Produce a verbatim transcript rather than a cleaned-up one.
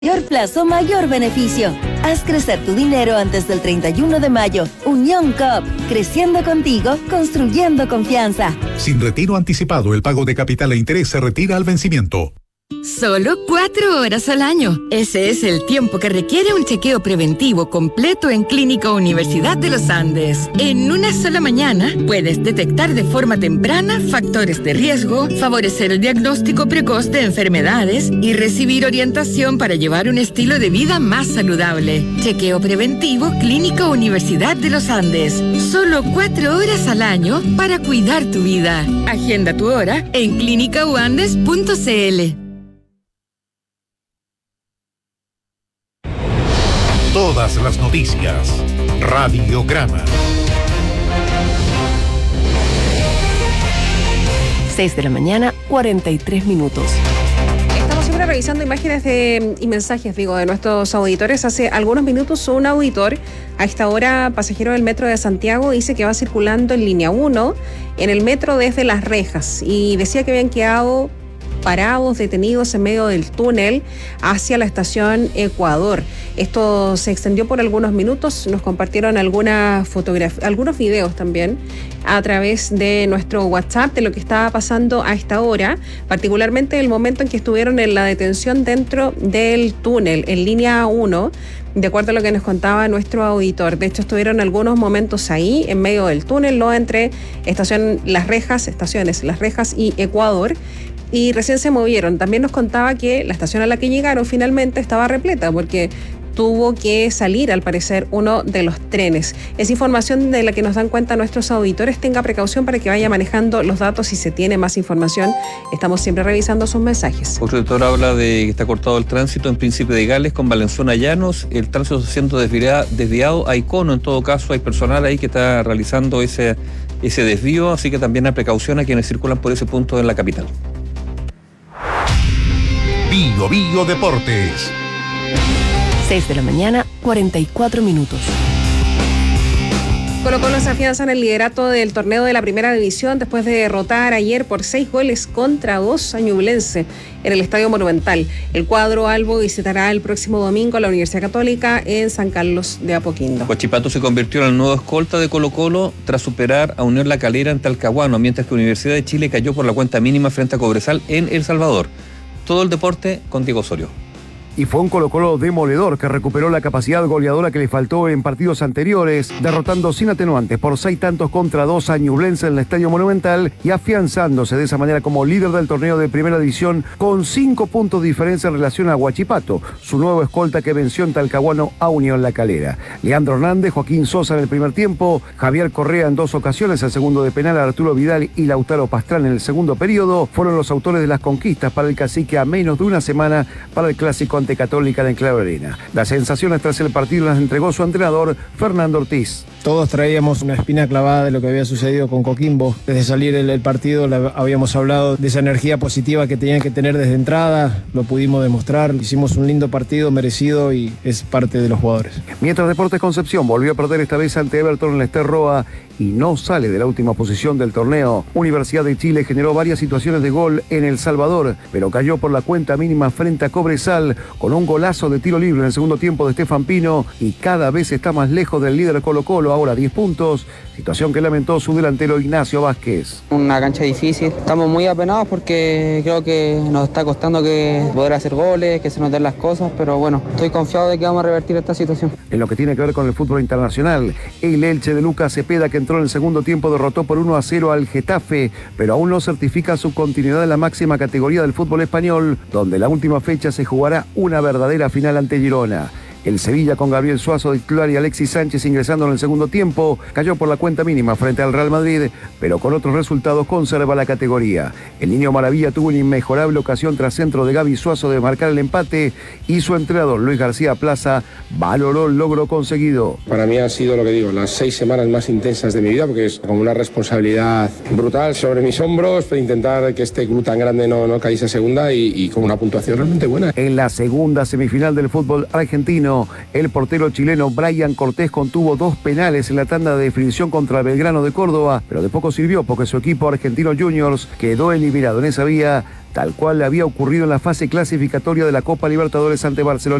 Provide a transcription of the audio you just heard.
Mayor plazo, mayor beneficio. Haz crecer tu dinero antes del treinta y uno de mayo. Unión Coop, creciendo contigo, construyendo confianza. Sin retiro anticipado, el pago de capital e interés se retira al vencimiento. Solo cuatro horas al año. Ese es el tiempo que requiere un chequeo preventivo completo en Clínica Universidad de los Andes. En una sola mañana puedes detectar de forma temprana factores de riesgo, favorecer el diagnóstico precoz de enfermedades y recibir orientación para llevar un estilo de vida más saludable. Chequeo preventivo Clínica Universidad de los Andes. Solo cuatro horas al año para cuidar tu vida. Agenda tu hora en clínica u andes punto c l. Todas las noticias. Radiograma. seis de la mañana, cuarenta y tres minutos. Estamos siempre revisando imágenes de, y mensajes, digo, de nuestros auditores. Hace algunos minutos un auditor, a esta hora pasajero del metro de Santiago, dice que va circulando en línea uno en el metro desde Las Rejas y decía que habían quedado parados, detenidos en medio del túnel hacia la estación Ecuador. Esto se extendió por algunos minutos, nos compartieron algunas fotografías, algunos videos también a través de nuestro WhatsApp de lo que estaba pasando a esta hora, particularmente el momento en que estuvieron en la detención dentro del túnel, en línea uno, de acuerdo a lo que nos contaba nuestro auditor. De hecho, estuvieron algunos momentos ahí, en medio del túnel, ¿no? Entre estación Las Rejas, estaciones Las Rejas y Ecuador, y recién se movieron. También nos contaba que la estación a la que llegaron finalmente estaba repleta porque tuvo que salir, al parecer, uno de los trenes. Es información de la que nos dan cuenta nuestros auditores. Tenga precaución para que vaya manejando los datos si se tiene más información. Estamos siempre revisando sus mensajes. Otro auditor habla de que está cortado el tránsito en Príncipe de Gales con Valenzuela Llanos. El tránsito está siendo desviado, desviado a Icono. En todo caso, hay personal ahí que está realizando ese, ese desvío, así que también hay precaución a quienes circulan por ese punto en la capital. Bio Bio Deportes. seis de la mañana, cuarenta y cuatro minutos. Colo-Colo se afianza en el liderato del torneo de la Primera División después de derrotar ayer por seis goles contra dos a Ñublense en el Estadio Monumental. El cuadro albo visitará el próximo domingo a la Universidad Católica en San Carlos de Apoquindo. Huachipato se convirtió en el nuevo escolta de Colo-Colo tras superar a Unión La Calera en Talcahuano, mientras que Universidad de Chile cayó por la cuenta mínima frente a Cobresal en El Salvador. Todo el deporte con Diego Osorio. Y fue un Colo-Colo demoledor que recuperó la capacidad goleadora que le faltó en partidos anteriores, derrotando sin atenuantes por seis tantos contra dos a Ñublense en el Estadio Monumental y afianzándose de esa manera como líder del torneo de Primera División con cinco puntos de diferencia en relación a Huachipato, su nuevo escolta que venció en Talcahuano a Unión La Calera. Leandro Hernández, Joaquín Sosa en el primer tiempo, Javier Correa en dos ocasiones, el segundo de penal, Arturo Vidal y Lautaro Pastrán en el segundo periodo, fueron los autores de las conquistas para el Cacique a menos de una semana para el clásico ante Católica de Enclave Arena. Las sensaciones tras el partido las entregó su entrenador, Fernando Ortiz. Todos traíamos una espina clavada de lo que había sucedido con Coquimbo. Desde salir el, el partido la, habíamos hablado de esa energía positiva que tenían que tener desde entrada, lo pudimos demostrar, hicimos un lindo partido merecido y es parte de los jugadores. Mientras Deportes Concepción volvió a perder esta vez ante Everton en la Ester Roa y no sale de la última posición del torneo, Universidad de Chile generó varias situaciones de gol en El Salvador, pero cayó por la cuenta mínima frente a Cobresal con un golazo de tiro libre en el segundo tiempo de Estefan Pino y cada vez está más lejos del líder Colo-Colo, ahora diez puntos, situación que lamentó su delantero Ignacio Vázquez. Una cancha difícil, estamos muy apenados porque creo que nos está costando que poder hacer goles, que se nos den las cosas, pero bueno, estoy confiado de que vamos a revertir esta situación. En lo que tiene que ver con el fútbol internacional, el Elche de Lucas Cepeda, que entró en el segundo tiempo, derrotó por uno a cero al Getafe, pero aún no certifica su continuidad en la máxima categoría del fútbol español, donde la última fecha se jugará una verdadera final ante Girona. El Sevilla, con Gabriel Suazo de titular y Alexis Sánchez ingresando en el segundo tiempo, cayó por la cuenta mínima frente al Real Madrid, pero con otros resultados conserva la categoría. El Niño Maravilla tuvo una inmejorable ocasión tras centro de Gaby Suazo de marcar el empate y su entrenador Luis García Plaza valoró el logro conseguido. Para mí ha sido, lo que digo, las seis semanas más intensas de mi vida, porque es como una responsabilidad brutal sobre mis hombros, para intentar que este club tan grande no, no caiga a segunda y, y con una puntuación realmente buena. En la segunda semifinal del fútbol argentino, argentino. El portero chileno Brian Cortés contuvo dos penales en la tanda de definición contra Belgrano de Córdoba, pero de poco sirvió porque su equipo Argentino Juniors quedó eliminado en esa vía, tal cual le había ocurrido en la fase clasificatoria de la Copa Libertadores ante Barcelona.